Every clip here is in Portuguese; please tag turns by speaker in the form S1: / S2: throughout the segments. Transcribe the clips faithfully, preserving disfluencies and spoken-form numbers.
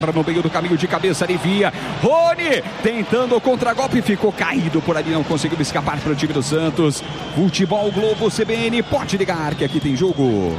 S1: No meio do caminho de cabeça, alivia. Rony tentando o contragolpe, ficou caído por ali, não conseguiu escapar para o time do Santos. Futebol Globo C B N, pode ligar que aqui tem jogo.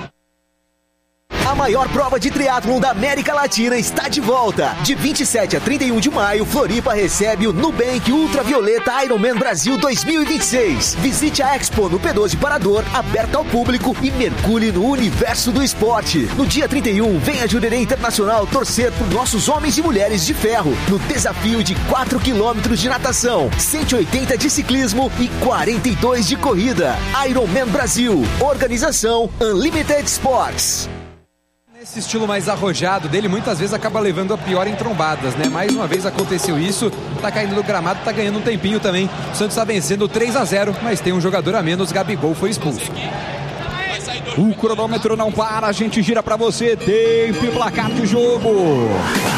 S2: A maior prova de triatlon da América Latina está de volta. De vinte e sete a trinta e um de maio, Floripa recebe o Nubank Ultravioleta Ironman Brasil dois mil e vinte e seis. Visite a Expo no P doze Parador, aberta ao público, e mergulhe no universo do esporte. No dia trinta e um, vem a Jurerê Internacional torcer por nossos homens e mulheres de ferro no desafio de quatro quilômetros de natação, cento e oitenta de ciclismo e quarenta e dois de corrida. Ironman Brasil. Organização Unlimited Sports.
S3: Esse estilo mais arrojado dele muitas vezes acaba levando a pior em trombadas, né? Mais uma vez aconteceu isso, tá caindo no gramado, tá ganhando um tempinho também. O Santos tá vencendo três a zero, mas tem um jogador a menos, Gabigol foi expulso.
S1: O cronômetro não para, a gente gira pra você, tempo e placar de jogo.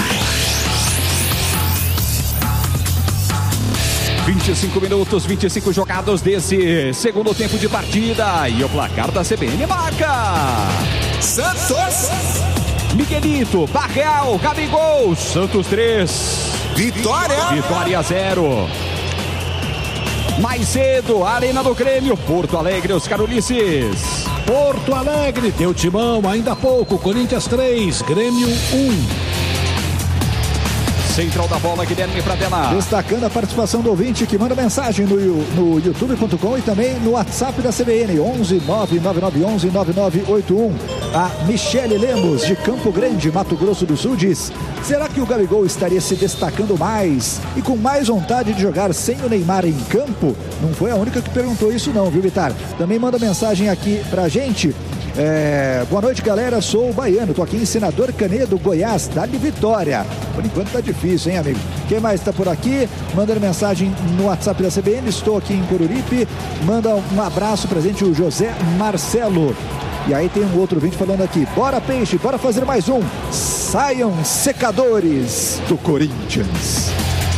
S1: vinte e cinco minutos, vinte e cinco jogados desse segundo tempo de partida. E o placar da C B N marca:
S4: Santos,
S1: Miguelito, Barreal, Gabigol, Santos três,
S4: Vitória,
S1: Vitória zero. Mais cedo, Arena do Grêmio, Porto Alegre, Oscar Ulisses.
S5: Porto Alegre, deu timão, ainda há pouco, Corinthians três, Grêmio um.
S1: Central da bola, Guilherme Pradella.
S6: Destacando a participação do ouvinte que manda mensagem no, no youtube ponto com e também no WhatsApp da C B N, onze nove nove nove onze nove nove oito um. A Michele Lemos, de Campo Grande, Mato Grosso do Sul, diz: será que o Gabigol estaria se destacando mais e com mais vontade de jogar sem o Neymar em campo? Não foi a única que perguntou isso não, viu, Vitar? Também manda mensagem aqui pra gente. É, boa noite, galera, sou o Baiano, tô aqui em Senador Canedo, Goiás, dá-lhe Vitória. Por enquanto tá difícil, hein, amigo? Quem mais tá por aqui? Mandando mensagem no WhatsApp da C B N, estou aqui em Coruripe. Manda um abraço pra gente o José Marcelo. E aí tem um outro vídeo falando aqui: bora Peixe, bora fazer mais um. Saiam secadores do Corinthians.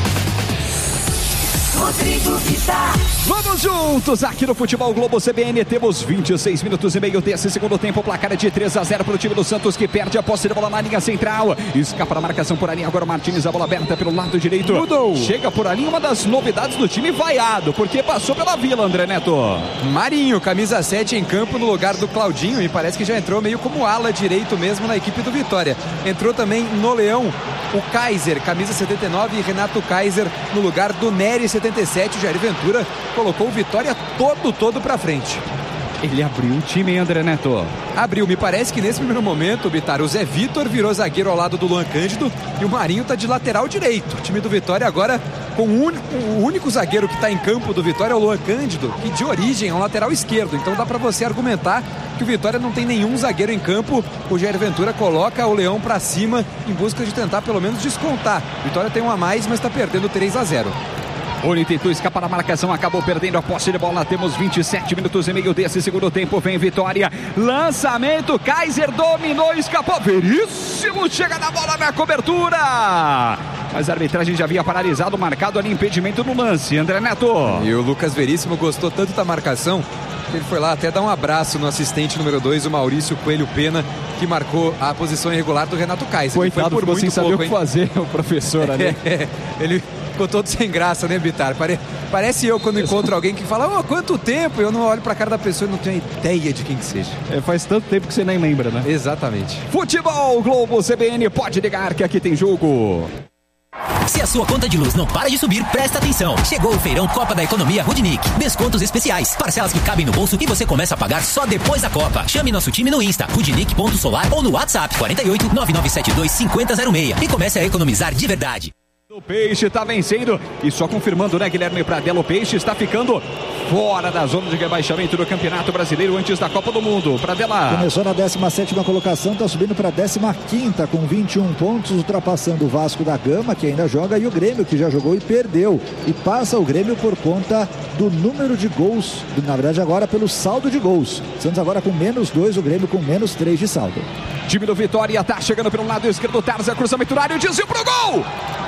S1: Rodrigo Vitar. Vamos juntos aqui no Futebol Globo C B N. Temos vinte e seis minutos e meio desse segundo tempo. O placar é de três a zero para o time do Santos, que perde a posse de bola na linha central. Escapa da marcação por ali. Agora o Martins, a bola aberta pelo lado direito.
S3: Mudou.
S1: Chega por ali uma das novidades do time, vaiado, porque passou pela Vila, André Neto.
S3: Marinho, camisa sete em campo no lugar do Claudinho, e parece que já entrou meio como ala direito mesmo na equipe do Vitória. Entrou também no Leão o Kaiser, camisa setenta e nove, e Renato Kaiser no lugar do Nery setenta e sete. O Jair Ventura colocou o Vitória todo, todo pra frente.
S1: Ele abriu o time, hein, André Neto?
S3: Abriu, me parece que nesse primeiro momento, Bitar, o Zé Vitor virou zagueiro ao lado do Luan Cândido e o Marinho tá de lateral direito. O time do Vitória agora com o único, o único zagueiro que tá em campo do Vitória é o Luan Cândido, que de origem é um lateral esquerdo. Então dá pra você argumentar que o Vitória não tem nenhum zagueiro em campo. O Jair Ventura coloca o Leão pra cima em busca de tentar pelo menos descontar. Vitória tem um a mais, mas tá perdendo três a zero.
S1: Rony tentou escapar da marcação, acabou perdendo a posse de bola. Temos vinte e sete minutos e meio desse segundo tempo. Vem Vitória, lançamento, Kaiser dominou, escapou, Veríssimo chega na bola na cobertura, mas a arbitragem já havia paralisado, marcado ali impedimento no lance, André Neto.
S3: E o Lucas Veríssimo gostou tanto da marcação que ele foi lá até dar um abraço no assistente número dois, o Maurício Coelho Pena, que marcou a posição irregular do Renato Kaiser.
S1: Coitado,
S3: foi por muito
S1: sem saber
S3: pouco,
S1: o que fazer, o professor ali.
S3: É, ele ficou todo sem graça, né, Bitar? Pare... Parece eu quando encontro alguém que fala: oh, quanto tempo? Eu não olho pra cara da pessoa e não tenho ideia de quem que seja.
S1: É, faz tanto tempo que você nem lembra, né?
S3: Exatamente.
S1: Futebol Globo C B N, pode ligar que aqui tem jogo.
S7: Se a sua conta de luz não para de subir, presta atenção. Chegou o feirão Copa da Economia Rudnick. Descontos especiais, parcelas que cabem no bolso e você começa a pagar só depois da Copa. Chame nosso time no Insta, rudnick ponto solar, ou no WhatsApp quarenta e oito, nove nove sete dois, cinco zero zero seis e comece a economizar de verdade.
S1: O Peixe está vencendo e só confirmando, né, Guilherme Pradella, o Peixe está ficando fora da zona de rebaixamento do Campeonato Brasileiro antes da Copa do Mundo. Pradella
S6: começou na décima sétima colocação, está subindo para a décima quinta com vinte e um pontos, ultrapassando o Vasco da Gama, que ainda joga, e o Grêmio, que já jogou e perdeu. E passa o Grêmio por conta do número de gols, na verdade agora pelo saldo de gols. Santos agora com menos dois, o Grêmio com menos três de saldo.
S1: Time do Vitória está chegando pelo lado esquerdo, Tarza, cruzamento no área, desvio pro gol!